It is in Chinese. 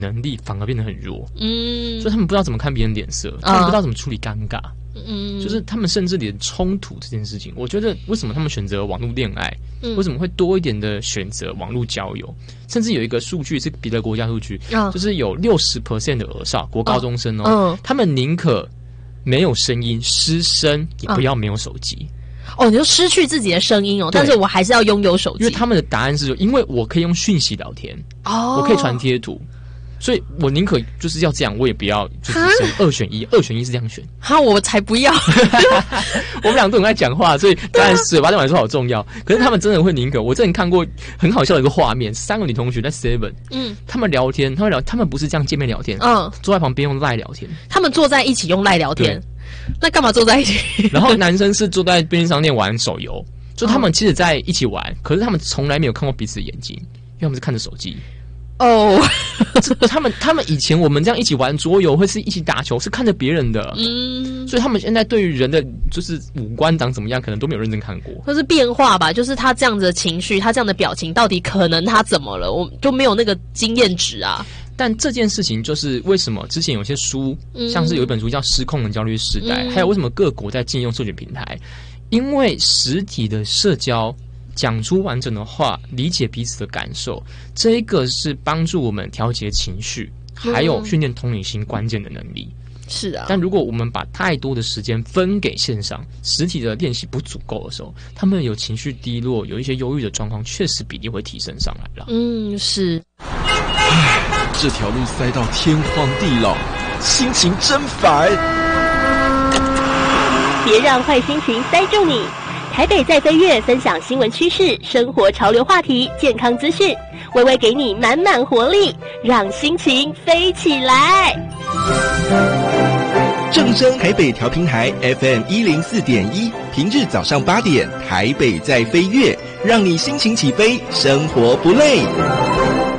能力反而变得很弱，所以他们不知道怎么看别人脸色，他们不知道怎么处理尴尬，就是他们甚至连冲突这件事情，我觉得为什么他们选择网络恋爱，为什么会多一点的选择网络交友，甚至有一个数据是别的国家数据，就是有60% 的儿少国高中生他们宁可没有声音失声，也不要没有手机。 你就失去自己的声音但是我还是要拥有手机。 因为他们的答案是，因为我可以用讯息聊天，我可以传贴图，所以我宁可就是要这样，我也不要就是2选1，2选1是这样选。 我才不要！ 我们俩都很爱讲话，所以当然嘴巴对我来说好重要。可是他们真的会宁可，我之前看过很好笑的一个画面，3个女同学在 Seven，他们聊天，他们不是这样见面聊天，坐在旁边用赖聊天， 他们坐在一起用赖聊天。那干嘛坐在一起？ 然后男生是坐在便利商店玩手游，就他们其实在一起玩，可是他们从来没有看过彼此的眼睛，因为他们是看着手机。他们以前我们这样一起玩桌游，会是一起打球，是看着别人的，所以他们现在对于人的就是五官长怎么样，可能都没有认真看过。 或是变化吧，就是他这样子的情绪，他这样的表情，到底可能他怎么了？我就没有那个经验值啊。 但这件事情就是为什么之前有些书，像是有一本书叫《失控的焦虑时代》，还有为什么各国在禁用社群平台，因为实体的社交讲出完整的话，理解彼此的感受，这一个是帮助我们调节情绪，还有训练同理心关键的能力。 是啊， 但如果我们把太多的时间分给线上，实体的练习不足够的时候，他们有情绪低落，有一些忧郁的状况，确实比例会提升上来了。 是。 这条路塞到天荒地老，心情真烦。 别让坏心情塞住你。台北在飞跃，分享新闻趋势、生活潮流话题、健康资讯，微微给你满满活力，让心情飞起来。 正声台北调频台 FM104.1，平日早上8点，台北在飞跃，让你心情起飞，生活不累。